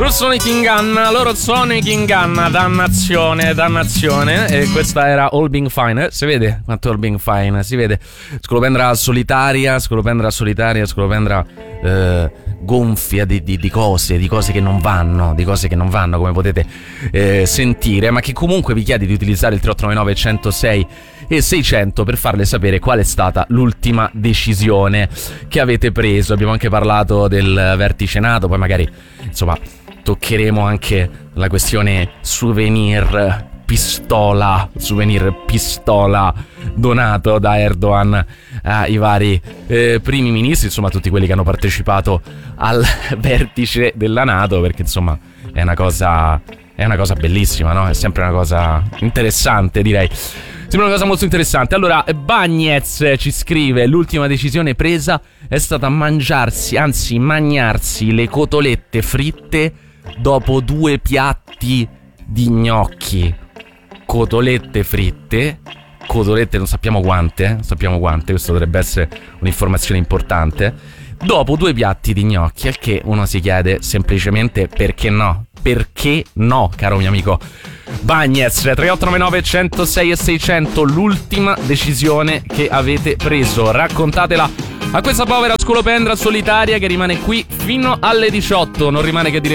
Sonic inganna, loro Sonic inganna, dannazione. E questa era All Being Fine. Si vede quanto All Being Fine, si vede. Scolopendra solitaria, gonfia di cose che non vanno, come potete sentire, ma che comunque vi chiede di utilizzare il 3899 106 e 600 per farle sapere qual è stata l'ultima decisione che avete preso. Abbiamo anche parlato del vertice NATO, poi magari insomma toccheremo anche la questione souvenir pistola donato da Erdogan ai vari primi ministri, insomma tutti quelli che hanno partecipato al vertice della NATO, perché insomma è una cosa bellissima, no? È sempre una cosa interessante, direi. Sembra una cosa molto interessante. Allora, Bagnez ci scrive: l'ultima decisione presa è stata magnarsi le cotolette fritte dopo 2 piatti di gnocchi. Cotolette fritte, non sappiamo quante, questo dovrebbe essere un'informazione importante, dopo 2 piatti di gnocchi, al che uno si chiede semplicemente perché no, caro mio amico Bagnez. 3899 106 e 600, l'ultima decisione che avete preso, raccontatela a questa povera scolopendra solitaria che rimane qui fino alle 18. Non rimane che dire